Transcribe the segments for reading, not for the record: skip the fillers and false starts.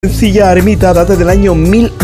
Sencilla ermita data del año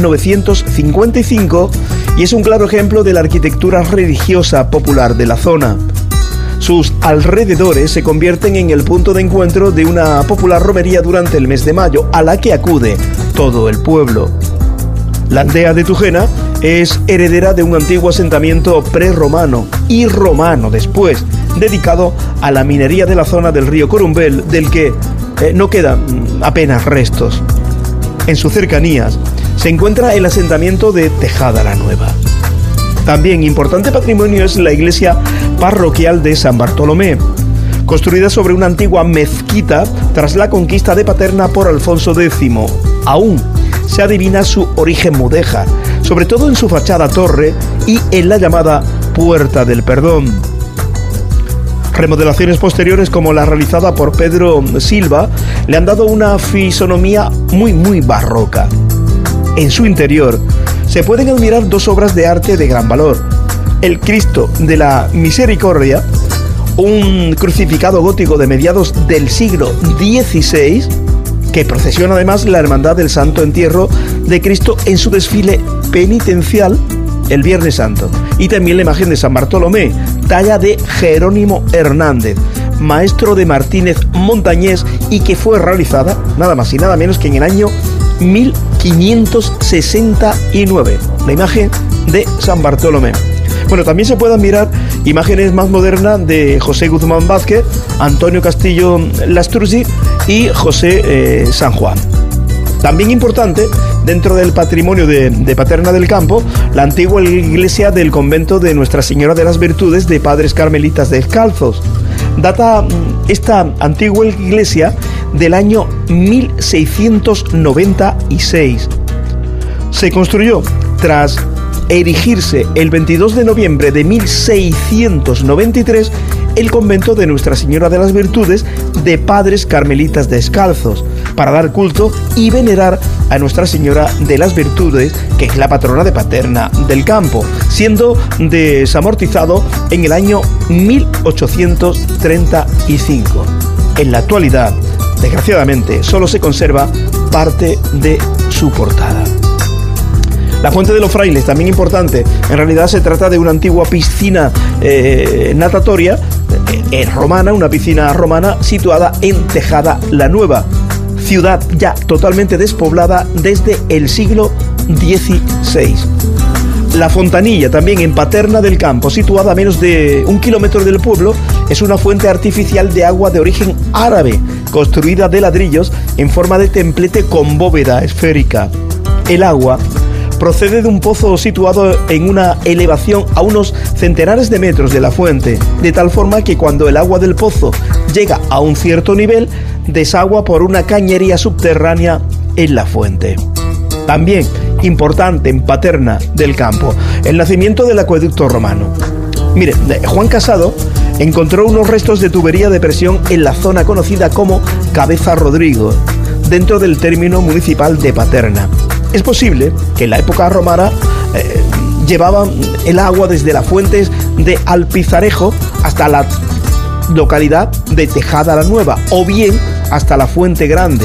1955 y es un claro ejemplo de la arquitectura religiosa popular de la zona. Sus alrededores se convierten en el punto de encuentro de una popular romería durante el mes de mayo, a la que acude todo el pueblo. La aldea de Tujena es heredera de un antiguo asentamiento prerromano y romano después, dedicado a la minería de la zona del río Corumbel, del que no quedan apenas restos. En sus cercanías se encuentra el asentamiento de Tejada la Nueva. También importante patrimonio es la iglesia parroquial de San Bartolomé, construida sobre una antigua mezquita tras la conquista de Paterna por Alfonso X. Aún se adivina su origen mudéjar, sobre todo en su fachada torre y en la llamada Puerta del Perdón. Remodelaciones posteriores, como la realizada por Pedro Silva, le han dado una fisonomía muy barroca. En su interior se pueden admirar dos obras de arte de gran valor: el Cristo de la Misericordia, un crucificado gótico de mediados del siglo XVI, que procesiona además la Hermandad del Santo Entierro de Cristo en su desfile penitencial el Viernes Santo, y también la imagen de San Bartolomé, talla de Jerónimo Hernández, maestro de Martínez Montañés, y que fue realizada nada más y nada menos que en el año 1569, la imagen de San Bartolomé. Bueno, también se pueden mirar imágenes más modernas de José Guzmán Vázquez, Antonio Castillo Lastruzzi y José San Juan. También importante, dentro del patrimonio de Paterna del Campo, la antigua iglesia del convento de Nuestra Señora de las Virtudes de Padres Carmelitas Descalzos. Data esta antigua iglesia del año 1696. Se construyó tras erigirse el 22 de noviembre de 1693 el convento de Nuestra Señora de las Virtudes de Padres Carmelitas Descalzos, para dar culto y venerar a Nuestra Señora de las Virtudes, que es la patrona de Paterna del Campo, siendo desamortizado en el año 1835. En la actualidad, desgraciadamente, solo se conserva parte de su portada. La Fuente de los Frailes, también importante. En realidad se trata de una antigua piscina natatoria romana, una piscina romana situada en Tejada la Nueva, ciudad ya totalmente despoblada desde el siglo XVI. La Fontanilla, también en Paterna del Campo, situada a menos de 1 kilómetro del pueblo, es una fuente artificial de agua de origen árabe, construida de ladrillos en forma de templete con bóveda esférica. El agua procede de un pozo situado en una elevación a unos centenares de metros de la fuente, de tal forma que cuando el agua del pozo llega a un cierto nivel, desagua por una cañería subterránea en la fuente. También importante en Paterna del Campo, el nacimiento del acueducto romano. Mire, Juan Casado encontró unos restos de tubería de presión en la zona conocida como Cabeza Rodrigo, dentro del término municipal de Paterna. Es posible que en la época romana llevaban el agua desde las fuentes de Alpizarejo hasta la localidad de Tejada la Nueva, o bien hasta la Fuente Grande.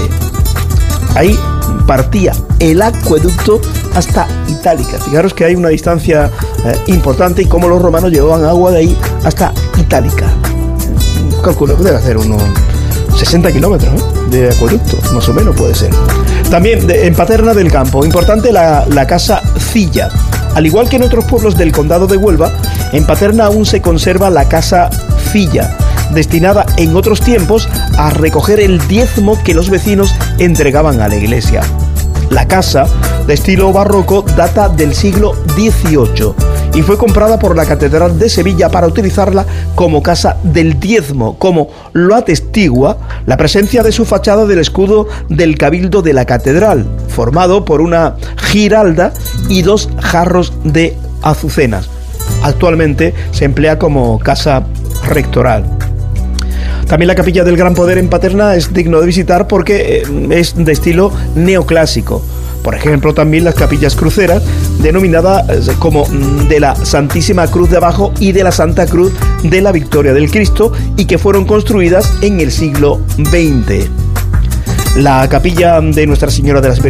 Ahí partía el acueducto hasta Itálica. Fijaros que hay una distancia importante, y cómo los romanos llevaban agua de ahí hasta Itálica. Calculo que debe hacer unos 60 kilómetros de acueducto, más o menos puede ser. También en Paterna del Campo, importante la Casa Cilla. Al igual que en otros pueblos del condado de Huelva, en Paterna aún se conserva la Casa Cilla, destinada en otros tiempos a recoger el diezmo que los vecinos entregaban a la iglesia. La casa, de estilo barroco, data del siglo XVIII y fue comprada por la Catedral de Sevilla para utilizarla como casa del diezmo, como lo atestigua la presencia de su fachada del escudo del Cabildo de la Catedral, formado por una giralda y 2 jarros de azucenas. Actualmente se emplea como casa rectoral. También la Capilla del Gran Poder en Paterna es digno de visitar porque es de estilo neoclásico. Por ejemplo, también las capillas cruceras, denominadas como de la Santísima Cruz de Abajo y de la Santa Cruz de la Victoria del Cristo, y que fueron construidas en el siglo XX. La capilla de Nuestra Señora de las